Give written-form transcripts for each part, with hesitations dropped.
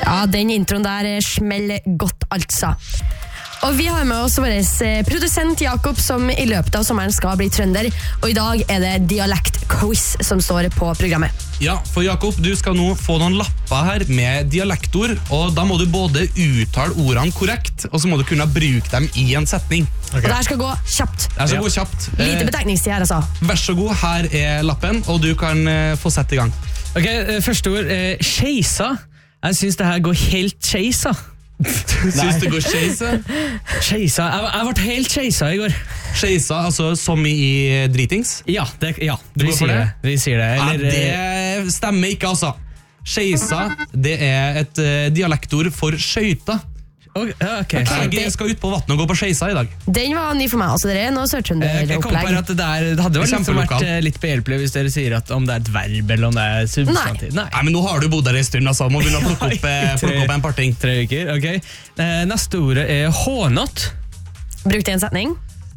Ja, den introen der smeller godt altså. Og vi har med oss vår produsent Jakob, som i løpet av sommeren skal bli trønder. Og i dag er det dialektquiz som står på programmet. Ja, for Jakob, du skal nå få noen lapper her med dialektord, og da må du både uttale ordene korrekt, og så må du kunne bruke dem i en setning. Okay. Og det her skal gå kjapt. Det skal gå kjapt. Lite betenkningstid her, altså. Vær så god, her er lappen, og du kan få sette i gang. Ok, første ord, skeisa. Jeg synes det her går helt skeisa. Synes det går skeisa? Skeisa, jeg ble helt skeisa i går. Skeisa, altså som i dritings? Ja, vi sier det. Eller, ja, det stemmer ikke, altså. Skeisa, det er et dialektord for skøyta. Okay. Jeg skal ut på vatten og gå på skeisa i dag. Den var ny for meg, altså dere er noe sørtrønder-opplegg. Jeg kom på at det hadde vært litt behjelpelig hvis dere sier at om det er et verb eller om det er substantiv. Nei, men nå har du bodd der en stund, altså. Må begynne å plukke opp en par ting. 3 uker, ok. Neste ordet er hånott. Bruk det i en setning.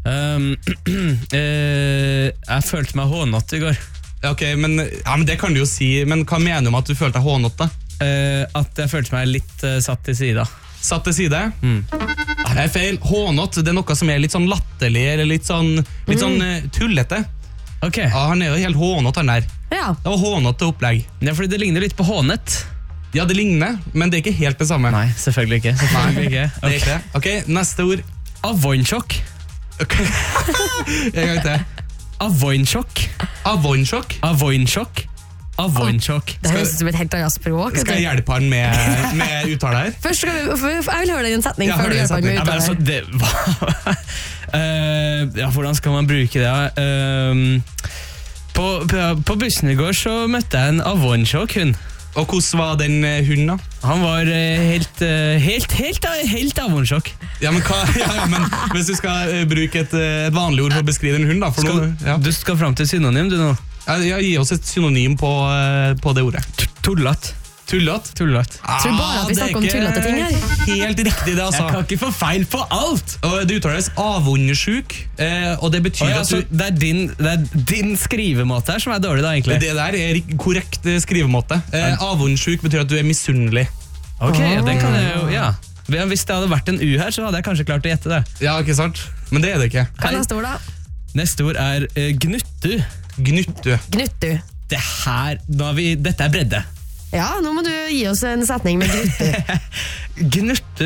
Jeg følte meg hånott i går. Ok, men det kan du jo si. Men hva mener du med at du følte deg hånott da? At jeg følte meg litt satt til sida. Satt til side? Det er feil. Hånott, det er noe som er litt sånn latterlig, eller litt sånn tullete. Ok. Ja, han er jo helt hånott, han der. Ja. Det var hånott til opplegg. Ja, fordi det ligner litt på hånet. Ja, det ligner, men det er ikke helt det samme. Nei, selvfølgelig ikke. Det er ikke det. Ok, neste ord. Avoinsjokk. Ok. En gang til. Avoinsjokk. Avoinsjokk? Avoinsjokk. Avoinsjokk. Det høres ut som et helt annet språk. Skal jeg hjelpe han med uttale her? Først skal jeg vil høre deg i en setning før du hjelper han med uttale. Hvordan skal man bruke det? På bussen i går så møtte jeg en avoinsjokk-hund. Og hvordan var den hunden da? Han var helt avoinsjokk. Ja, men hvis du skal bruke et vanlig ord for å beskrive en hund da, Du skal frem til synonym du nå. Gi oss et synonym på det ordet. Tullatt. Tullatt? Tullatt. Tror bare at vi snakker om tullete ting her. Helt riktig det, altså. Jeg kan ikke få feil på alt. Og det uttales avundsjuk, og det betyr at du... Det er din skrivemåte her som er dårlig da, egentlig. Det der er korrekt skrivemåte. Avundsjuk betyr at du er misunnelig. Ok, det kan jeg jo, ja. Hvis det hadde vært en U her, så hadde jeg kanskje klart å gjette det. Ja, ikke sant? Men det er det ikke. Hva er neste ord da? Neste ord er gnuttu. Gnuttu. Gnuttu. Dette er bredde. Ja, nå må du gi oss en setning med gnuttu. Gnuttu.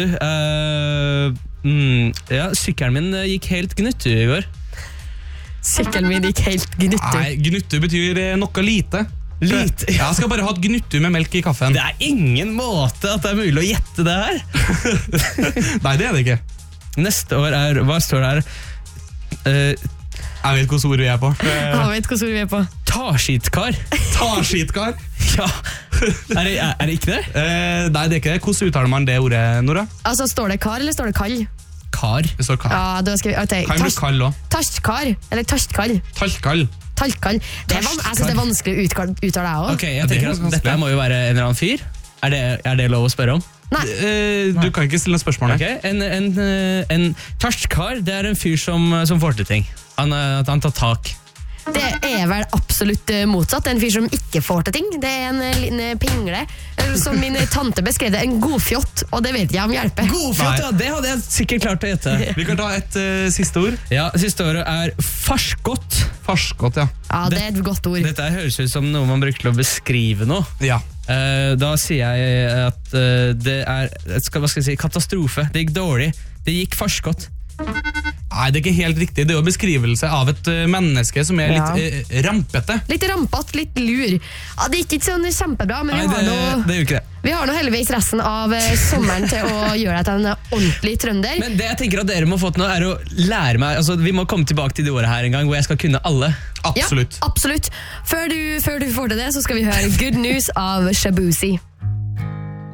Sykkelen min gikk helt gnuttu i går. Sykkelen min gikk helt gnuttu. Nei, gnuttu betyr noe lite. Lite? Ja, jeg skal bare ha et gnuttu med melk i kaffen. Det er ingen måte at det er mulig å gjette det her. Nei, det er det ikke. Neste år er, hva står det her? Jeg vet hvilke ord vi er på. Jeg vet hvilke ord vi er på. Taskitkar. Taskitkar? Ja. Er det ikke det? Nei, det er ikke det. Hvordan uttaler man det ordet, Nora? Altså, står det kar, eller står det kall? Kar. Det står kar. Ja, da skal vi... Okay. Kan bli kall også. Tasjkar, eller tasjkall. Talkall. Talkall. Jeg synes det er vanskelig å uttale det også. Ok, jeg tenker at dette må jo være en eller annen fyr. Er det lov å spørre om? Nei. Du kan ikke stille spørsmål. Okay. En tasjkar, det er en fyr som får til ting. At han tar tak. Det er vel absolutt motsatt. En fyr som ikke får til ting. Det er en liten pingle. Som min tante beskrev det, en godfjott. Og det vet jeg om hjelper. Godfjott, ja, det hadde jeg sikkert klart å gjette. Vi kan ta et siste ord. Ja, siste ordet er farskott. Farskott, ja. Ja, det er et godt ord. Dette høres ut som noe man bruker til å beskrive noe. Ja. Da sier jeg at det er katastrofe. Det gikk dårlig. Det gikk farskott. Nei, det er ikke helt riktig. Det er jo beskrivelse av et menneske som er litt rampete. Litt rampete, litt lur. Ja, det gikk ikke sånn kjempebra, men det gjør ikke det. Vi har nå heldigvis resten av sommeren til å gjøre deg til en ordentlig trønder. Men det jeg tenker at dere må få til nå er å lære meg, altså vi må komme tilbake til det året her en gang hvor jeg skal kunne alle. Absolutt. Ja, absolutt. Før du får til det, så skal vi høre Good News av Shabuzi.